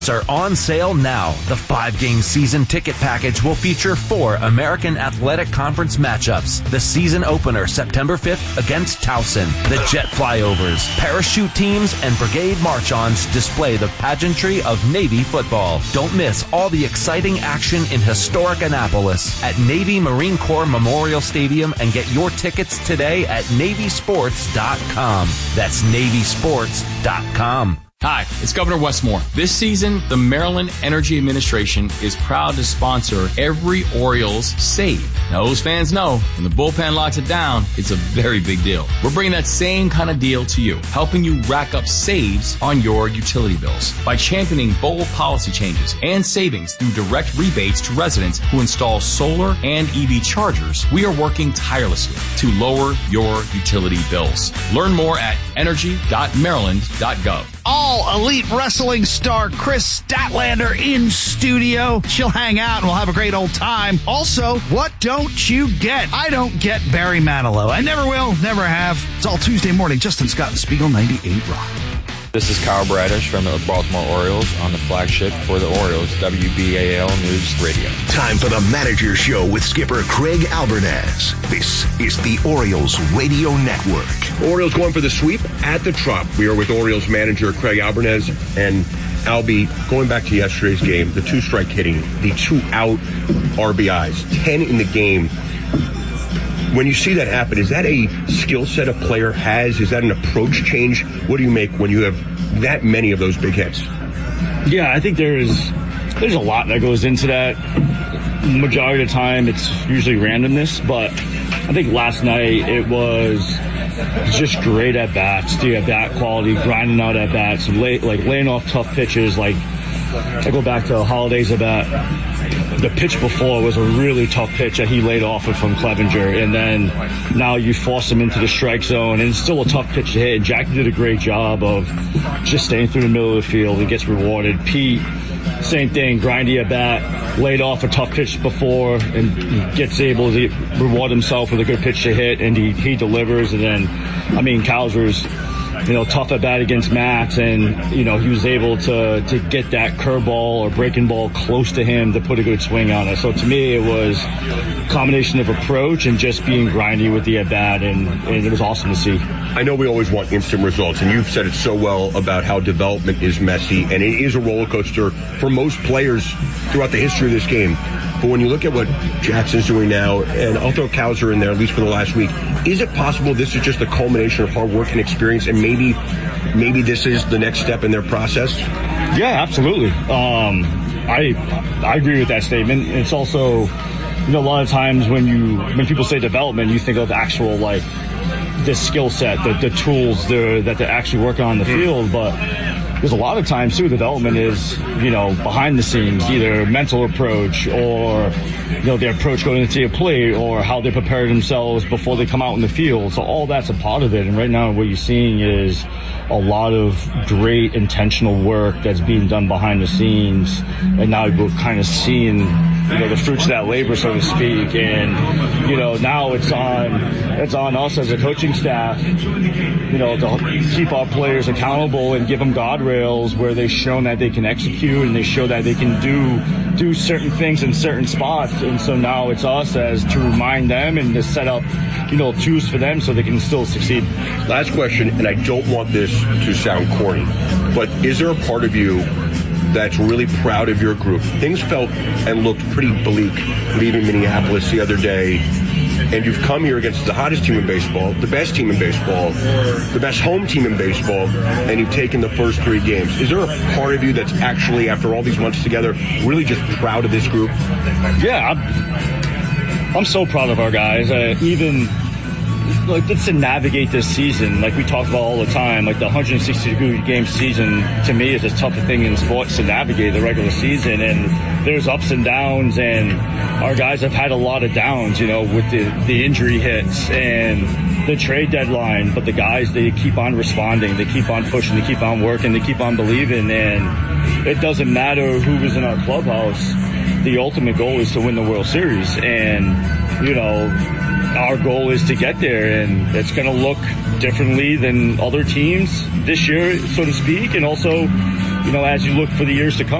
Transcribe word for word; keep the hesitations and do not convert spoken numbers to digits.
are on sale now. The five-game season ticket package will feature four American Athletic Conference matchups. The season opener September fifth against Towson. The jet flyovers, parachute teams, and brigade march-ons display the pageantry of Navy football. Don't miss all the exciting action in historic Annapolis at Navy Marine Corps Memorial Stadium and get your tickets today at Navy Sports dot com. That's Navy Sports dot com. Hi, it's Governor Westmore. This season, the Maryland Energy Administration is proud to sponsor every Orioles save. Now, those fans know when the bullpen locks it down, it's a very big deal. We're bringing that same kind of deal to you, helping you rack up saves on your utility bills by championing bold policy changes and savings through direct rebates to residents who install solar and E V chargers. We are working tirelessly to lower your utility bills. Learn more at energy dot maryland dot gov. All Elite Wrestling star Chris Statlander in studio. She'll hang out and we'll have a great old time. Also, what don't you get? I don't get Barry Manilow. I never will, never have. It's all Tuesday morning. Justin Scott and Spiegel ninety-eight Rock. This is Kyle Bradish from the Baltimore Orioles on the flagship for the Orioles, W B A L News Radio. Time for the Manager Show with skipper Craig Albernaz. This is the Orioles Radio Network. Orioles going for the sweep at the Trop. We are with Orioles manager Craig Albernaz. And Albie, going back to yesterday's game, the two-strike hitting, the two-out R B Is, ten in the game. When you see that happen, is that a skill set a player has? Is that an approach change? What do you make when you have that many of those big hits? Yeah, I think there's there's a lot that goes into that. Majority of the time, it's usually randomness, but I think last night it was just great at bats, the at bat quality, grinding out at bats, lay, like laying off tough pitches. Like I go back to Holiday's at bat. The pitch before was a really tough pitch that he laid off it from Clevenger, and then now you force him into the strike zone, and it's still a tough pitch to hit. And Jackie did a great job of just staying through the middle of the field and gets rewarded. Pete, same thing, grindy at bat, laid off a tough pitch before, and he gets able to reward himself with a good pitch to hit, and he, he delivers. And then, I mean, Cowser's, you know, tough at bat against Max, and, you know, he was able to, to get that curveball or breaking ball close to him to put a good swing on it. So to me, it was a combination of approach and just being grindy with the at bat, and, and it was awesome to see. I know we always want instant results, and you've said it so well about how development is messy, and it is a roller coaster for most players throughout the history of this game. But when you look at what Jackson's doing now, and I'll throw Cowser in there, at least for the last week, is it possible this is just a culmination of hard work and experience, and maybe maybe this is the next step in their process? Yeah, absolutely. Um, I I agree with that statement. It's also, you know, a lot of times when you when people say development, you think of actual, like, the skill set, the, the tools they're, that they're actually working on in the field, but there's a lot of times, too, development is, you know, behind the scenes, either mental approach or, you know, their approach going into a play or how they prepare themselves before they come out in the field. So all that's a part of it. And right now what you're seeing is a lot of great intentional work that's being done behind the scenes. And now we're kind of seeing, you know, the fruits of that labor, so to speak. And, you know, now it's on, it's on us as a coaching staff, you know, to keep our players accountable and give them guardrails where they've shown that they can execute and they show that they can do do certain things in certain spots. And so now it's us as to remind them and to set up, you know, tools for them so they can still succeed. Last question, and I don't want this to sound corny, but is there a part of you that's really proud of your group? Things felt and looked pretty bleak leaving Minneapolis the other day, and you've come here against the hottest team in baseball, the best team in baseball, the best home team in baseball, and you've taken the first three games. Is there a part of you that's actually, after all these months together, really just proud of this group? Yeah, I'm, I'm so proud of our guys. Uh, even, like, just to navigate this season, like we talk about all the time, like the one hundred sixty-two game season, to me, is as tough a thing in sports to navigate the regular season. And there's ups and downs, and our guys have had a lot of downs, you know, with the, the injury hits and the trade deadline. But the guys, they keep on responding, they keep on pushing, they keep on working, they keep on believing. And it doesn't matter who was in our clubhouse. The ultimate goal is to win the World Series. And, you know, our goal is to get there, and it's going to look differently than other teams this year, so to speak. And also, you know, as you look for the years to come.